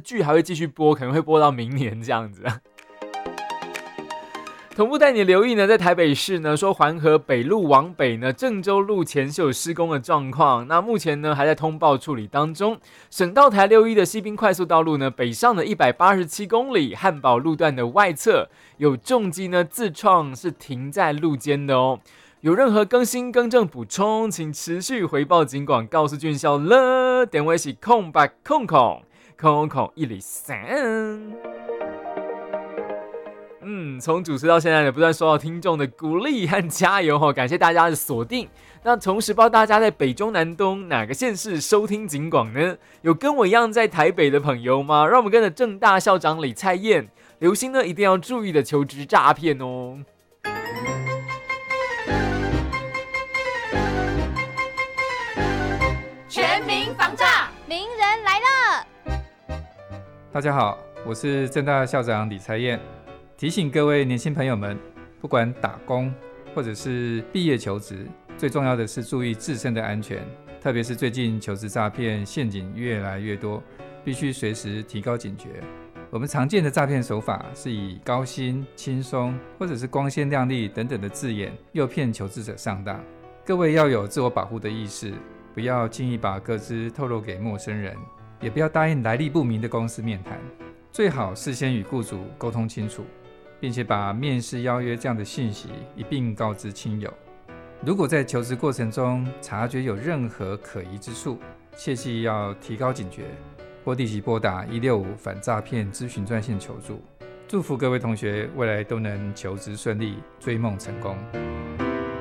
剧还会继续播，可能会播到明年这样子。同步带你留意呢，在台北市呢，说环河北路往北呢，郑州路前是有施工的状况，那目前呢还在通报处理当中。省道台61的西滨快速道路呢，北上的187公里，汉宝路段的外侧有重机呢自创是停在路肩的哦。有任何更新、更正、补充，请持续回报警广告诉俊孝了。电话是0800000103。从主持到现在呢，不断收到听众的鼓励和加油哦，感谢大家的锁定。那同时，不知道大家在北中南东哪个县市收听警广呢？有跟我一样在台北的朋友吗？让我们跟着政大校长李蔡燕，留心呢一定要注意的求职诈骗哦。 全民防诈，名人来了。 大家好，我是政大校长李蔡燕。提醒各位年轻朋友们，不管打工或者是毕业求职，最重要的是注意自身的安全，特别是最近求职诈骗陷阱越来越多，必须随时提高警觉。我们常见的诈骗手法是以高薪、轻松或者是光鲜亮丽等等的字眼诱骗求职者上当。各位要有自我保护的意识，不要轻易把个资透露给陌生人，也不要答应来历不明的公司面谈，最好事先与雇主沟通清楚，并且把面试邀约这样的信息一并告知亲友。如果在求职过程中察觉有任何可疑之处，切记要提高警觉，或立即拨打165反诈骗咨询专线求助。祝福各位同学未来都能求职顺利，追梦成功。